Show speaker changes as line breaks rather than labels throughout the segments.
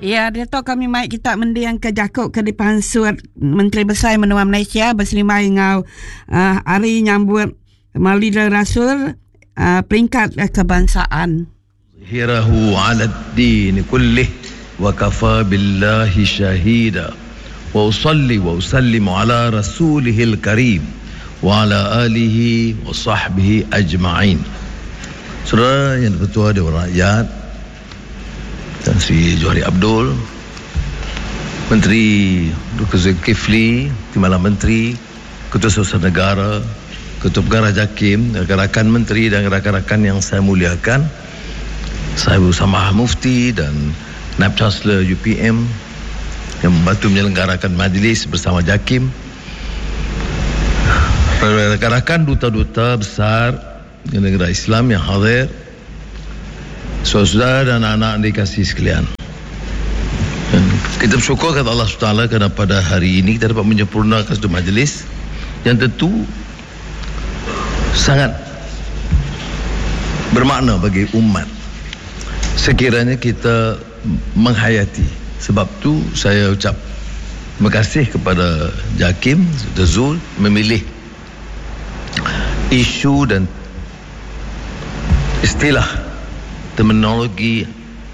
Ya, Dato' kami mai kita mendiang ke Jakub ke depan Surat Menteri Besar Menua Malaysia berselimai ngau hari nyambut Maulid Rasul peringkat kebangsaan.
Hirahu 'ala ad-din kullih wa kafa billahi shahida wa usalli wa usallimu ala rasulihil karim wa ala alihi wa sahbihi ajma'in. Saudara yang bertuah Dewan Rakyat, Tan Sri Johari Abdul, Menteri Dr. Zulkifli, Timbalan Menteri, Ketua Susah Negara, Ketua Pengarah JAKIM, rakan-rakan menteri dan rakan-rakan yang saya muliakan, Sahibu Samah Mufti dan Naib Chancellor UPM yang membantu menyelenggarakan majlis bersama JAKIM, rakan-rakan duta-duta besar negara Islam yang hadir, saudara dan anak-anak dikasihi sekalian. Dan kita bersyukur kepada Allah SWT kerana pada hari ini kita dapat menyempurnakan satu majlis yang tentu sangat bermakna bagi umat sekiranya kita menghayati. Sebab tu saya ucap terima kasih kepada JAKIM, Dr. Zul memilih isu dan istilah terminologi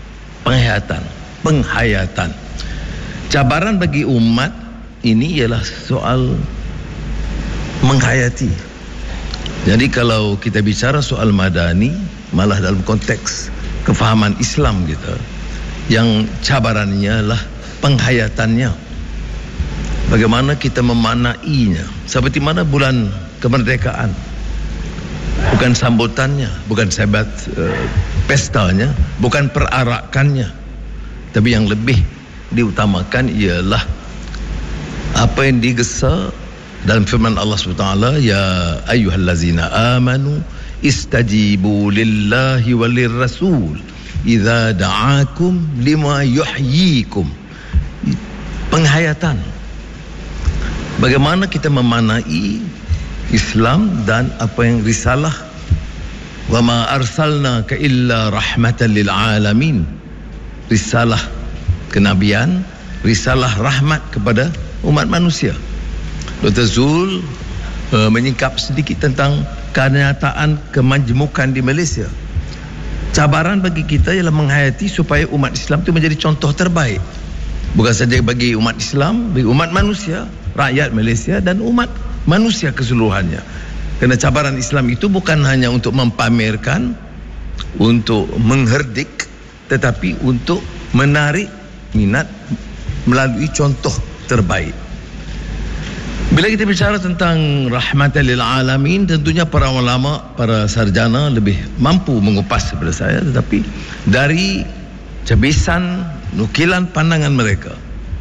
penghayatan. Cabaran bagi umat ini ialah soal menghayati. Jadi kalau kita bicara soal madani, malah dalam konteks kefahaman Islam kita, yang cabarannya adalah penghayatannya. Bagaimana kita memaknainya. Seperti mana bulan kemerdekaan, bukan sambutannya, bukan sebat pestanya, bukan perarakannya, tapi yang lebih diutamakan ialah apa yang digesa dalam firman Allah SWT, ya ayyuhallazina amanu istajibu lillahi walir rasul idza da'akum lima yuhyikum. Penghayatan, bagaimana kita memaknai Islam dan apa yang risalah, wa ma arsalnaka illa rahmatan lil alamin, risalah kenabian, risalah rahmat kepada umat manusia. Dr. Zul menyingkap sedikit tentang kenyataan kemajmukan di Malaysia. Cabaran bagi kita ialah menghayati supaya umat Islam itu menjadi contoh terbaik, bukan saja bagi umat Islam, bagi umat manusia, rakyat Malaysia dan umat manusia keseluruhannya. Kerana cabaran Islam itu bukan hanya untuk mempamerkan, untuk mengherdik, tetapi untuk menarik minat melalui contoh terbaik. Bila kita bicara tentang rahmatan lil alamin, tentunya para ulama, para sarjana lebih mampu mengupas daripada saya, tetapi dari cabisan nukilan pandangan mereka,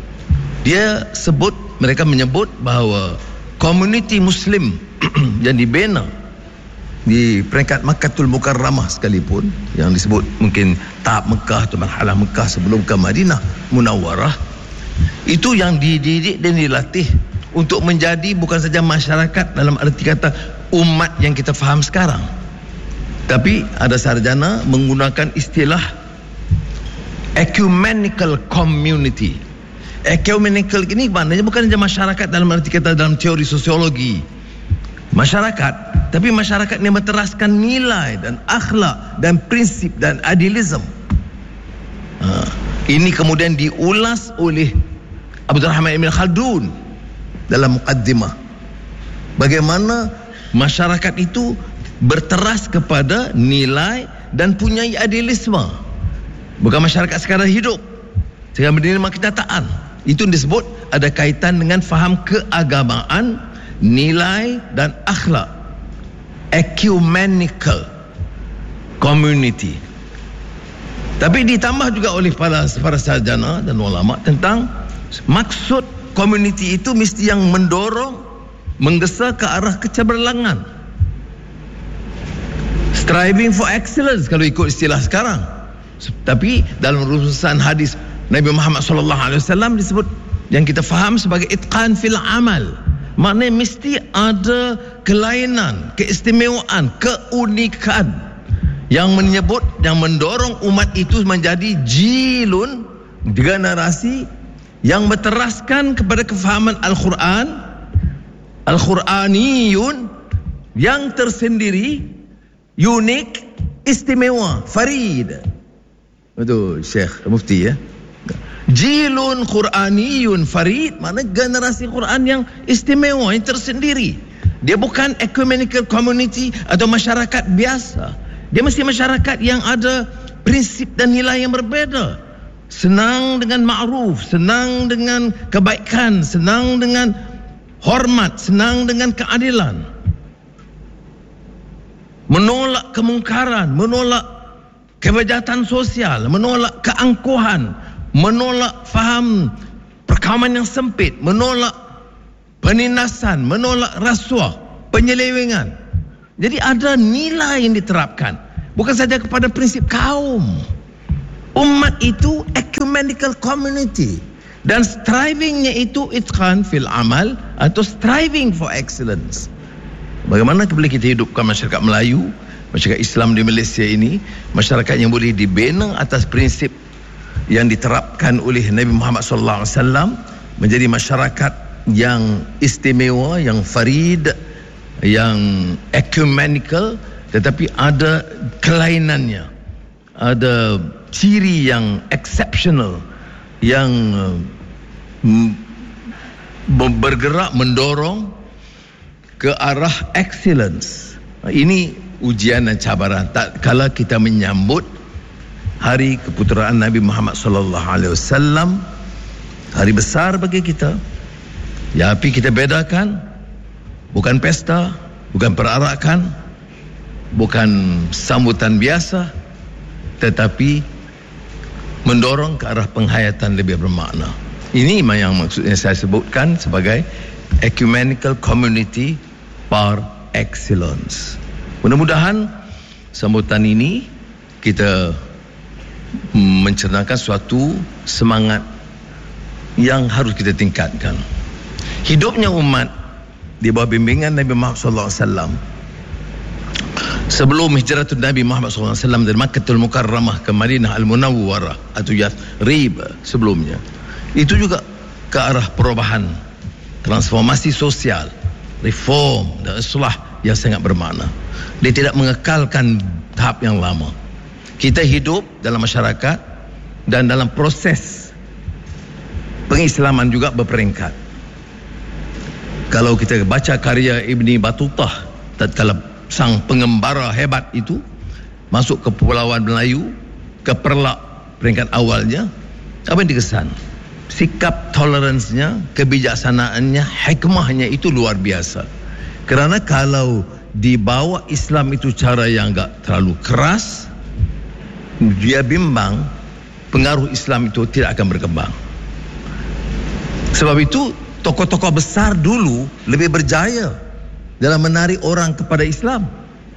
mereka menyebut bahawa komuniti Muslim yang dibina di peringkat Makkahul Mukarramah sekalipun, yang disebut mungkin tahap Mekah atau marhalah Mekah sebelum ke Madinah Munawwarah, itu yang dididik dan dilatih untuk menjadi bukan saja masyarakat dalam arti kata umat yang kita faham sekarang, tapi ada sarjana menggunakan istilah ecumenical community. Ecumenical ini maknanya bukan saja masyarakat dalam arti kata dalam teori sosiologi masyarakat, tapi masyarakat yang menteraskan nilai dan akhlak dan prinsip dan adilisme. Ini kemudian diulas oleh Abdul Rahman Ibn Khaldun dalam muqaddimah. Bagaimana masyarakat itu berteras kepada nilai dan punya adilisme. Bukan masyarakat sekadar hidup sehingga menerima kenyataan. Itu disebut ada kaitan dengan faham keagamaan, nilai dan akhlak. Ecumenical community. Tapi ditambah juga oleh para sarjana dan ulama tentang maksud community itu mesti yang mendorong, menggesa ke arah kecemerlangan. Striving for excellence kalau ikut istilah sekarang. Tapi dalam rujukan hadis Nabi Muhammad SAW disebut yang kita faham sebagai itqan fil amal. Maknanya mesti ada kelainan, keistimewaan, keunikan yang menyebut, yang mendorong umat itu menjadi jilun generasi yang berteraskan kepada kefahaman Al-Quran, Al-Quraniyun, yang tersendiri, unik, istimewa, farid. Itu Syekh Mufti ya. Jilun Quraniyun farid, makna generasi Quran yang istimewa, yang tersendiri. Dia bukan ecumenical community atau masyarakat biasa. Dia mesti masyarakat yang ada prinsip dan nilai yang berbeza. Senang dengan ma'ruf, senang dengan kebaikan, senang dengan hormat, senang dengan keadilan. Menolak kemungkaran, menolak kebejahatan sosial, menolak keangkuhan, menolak faham perkawanan yang sempit, menolak penindasan, menolak rasuah, penyelewengan. Jadi ada nilai yang diterapkan, bukan saja kepada prinsip kaum. Umat itu ecumenical community, dan strivingnya itu itqan fil amal, atau striving for excellence. Bagaimana boleh kita hidupkan masyarakat Melayu, masyarakat Islam di Malaysia ini, masyarakat yang boleh dibina atas prinsip yang diterapkan oleh Nabi Muhammad SAW, menjadi masyarakat yang istimewa, yang farid, yang ecumenical, tetapi ada kelainannya, ada ciri yang exceptional, yang bergerak mendorong ke arah excellence. Ini ujian dan cabaran tak kala kita menyambut hari keputeraan Nabi Muhammad SAW, hari besar bagi kita. Ya, tapi kita bedakan, bukan pesta, bukan perarakan, bukan sambutan biasa, tetapi mendorong ke arah penghayatan lebih bermakna. Ini yang maksudnya saya sebutkan sebagai ecumenical community par excellence. Mudah-mudahan sambutan ini kita mencernakan suatu semangat yang harus kita tingkatkan. Hidupnya umat di bawah bimbingan Nabi Muhammad SAW sebelum hijratul Nabi Muhammad SAW dari Makkahul Mukarramah ke Madinah Al-Munawwarah atau Yathrib sebelumnya, itu juga ke arah perubahan, transformasi sosial, reform dan islah yang sangat bermakna. Dia tidak mengekalkan tahap yang lama. Kita hidup dalam masyarakat dan dalam proses pengislaman juga berperingkat. Kalau kita baca karya Ibni Batutah, tatkala sang pengembara hebat itu masuk ke Kepulauan Melayu, ke Perlak peringkat awalnya, apa yang dikesan? Sikap toleransinya, kebijaksanaannya, hikmahnya itu luar biasa. Kerana kalau dibawa Islam itu cara yang enggak terlalu keras, dia bimbang pengaruh Islam itu tidak akan berkembang. Sebab itu tokoh-tokoh besar dulu lebih berjaya dalam menarik orang kepada Islam.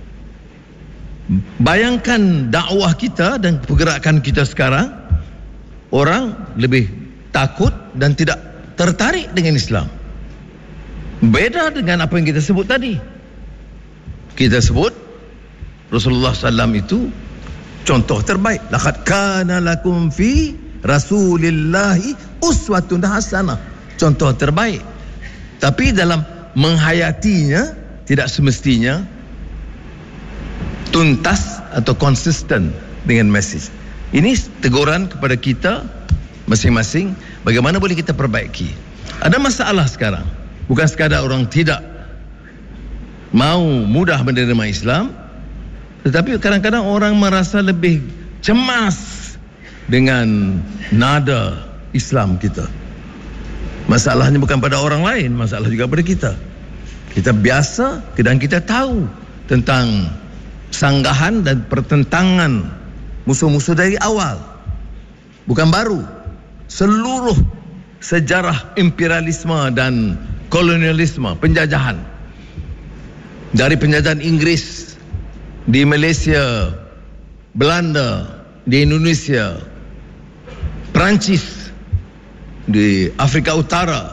Bayangkan dakwah kita dan pergerakan kita sekarang, orang lebih takut dan tidak tertarik dengan Islam. Beda dengan apa yang kita sebut tadi. Kita sebut Rasulullah SAW itu contoh terbaik. Laqad kana lakum fi Rasulillahi uswatun hasanah. Contoh terbaik. Tapi dalam menghayatinya tidak semestinya tuntas atau konsisten dengan mesej. Ini teguran kepada kita masing-masing, bagaimana boleh kita perbaiki. Ada masalah sekarang, bukan sekadar orang tidak mau mudah menerima Islam, tetapi kadang-kadang orang merasa lebih cemas dengan nada Islam kita. Masalahnya bukan pada orang lain, masalah juga pada kita. Kita biasa dan kita tahu tentang sanggahan dan pertentangan musuh-musuh dari awal, bukan baru. Seluruh sejarah imperialisme dan kolonialisme, penjajahan, dari penjajahan Inggris di Malaysia, Belanda di Indonesia, Perancis di Afrika Utara,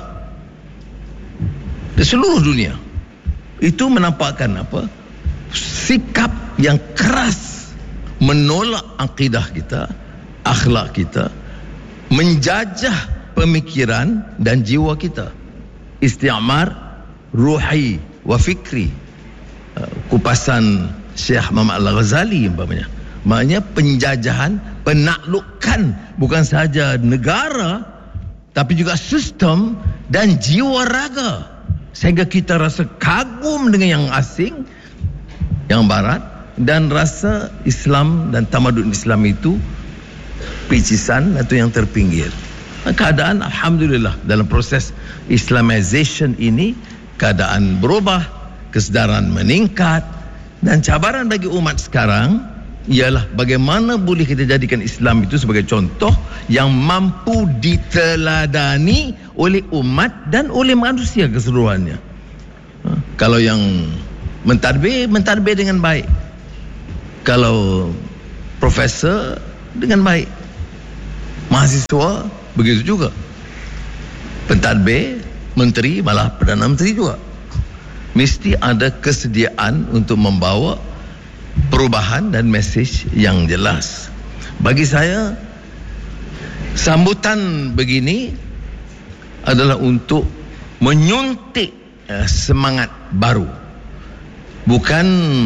di seluruh dunia, itu menampakkan apa? Sikap yang keras menolak akidah kita, akhlak kita, menjajah pemikiran dan jiwa kita. Isti'mar ruhi wa fikri. Kupasan Syekh Muhammad Al-Ghazali umpamanya. Maknanya penjajahan, penaklukan bukan sahaja negara tapi juga sistem dan jiwa raga, sehingga kita rasa kagum dengan yang asing, yang barat, dan rasa Islam dan tamadun Islam itu picisan atau yang terpinggir. Keadaan alhamdulillah dalam proses Islamization ini keadaan berubah, kesedaran meningkat, dan cabaran bagi umat sekarang ialah bagaimana boleh kita jadikan Islam itu sebagai contoh yang mampu diteladani oleh umat dan oleh manusia keseluruhannya. Kalau yang mentadbir dengan baik, kalau profesor dengan baik, mahasiswa begitu juga, pentadbir, menteri, malah Perdana Menteri juga. Mesti ada kesediaan untuk membawa perubahan dan mesej yang jelas. Bagi saya, sambutan begini adalah untuk menyuntik semangat baru, bukan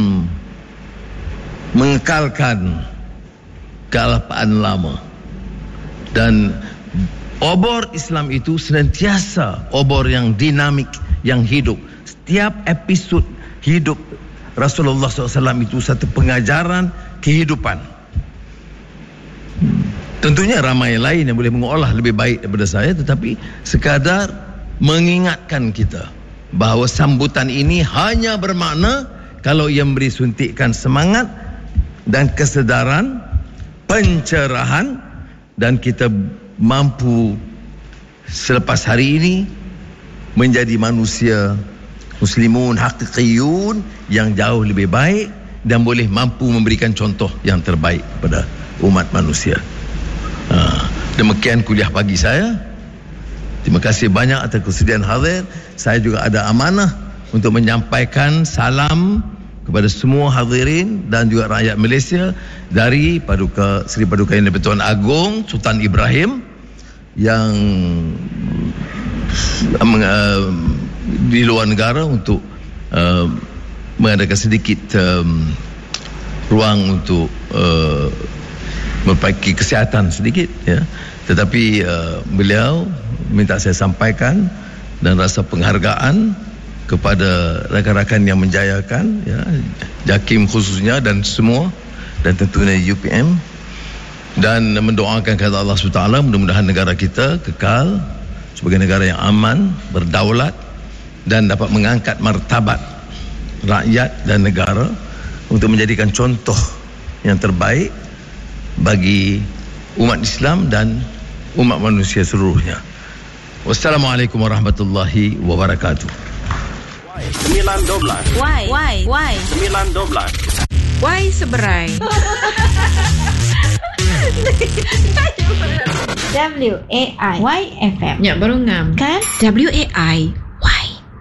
mengekalkan kealpaan lama. Dan obor Islam itu senantiasa obor yang dinamik, yang hidup. Setiap episod hidup Rasulullah SAW itu satu pengajaran kehidupan. Tentunya ramai lain yang boleh mengolah lebih baik daripada saya, tetapi sekadar mengingatkan kita bahawa sambutan ini hanya bermakna kalau ia memberi suntikan semangat dan kesedaran, pencerahan, dan kita mampu selepas hari ini menjadi manusia muslimun haqiqiyun yang jauh lebih baik dan boleh mampu memberikan contoh yang terbaik kepada umat manusia. Demikian kuliah pagi saya. Terima kasih banyak atas kesediaan hadir. Saya juga ada amanah untuk menyampaikan salam kepada semua hadirin dan juga rakyat Malaysia dari Sri Paduka Yang di-Pertuan Agong Sultan Ibrahim yang di luar negara untuk mengadakan sedikit ruang untuk memperbaiki kesihatan sedikit, ya. Tetapi beliau minta saya sampaikan dan rasa penghargaan kepada rakan-rakan yang menjayakan, ya, JAKIM khususnya dan semua, dan tentunya UPM, dan mendoakan kepada Allah SWT mudah-mudahan negara kita kekal sebagai negara yang aman, berdaulat, dan dapat mengangkat martabat rakyat dan negara untuk menjadikan contoh yang terbaik bagi umat Islam dan umat manusia seluruhnya. Wassalamualaikum warahmatullahi wabarakatuh.
912. Why? 912.
Why seberai?
WAI YFM.
Ya, baru ngam.
Kan?
WAI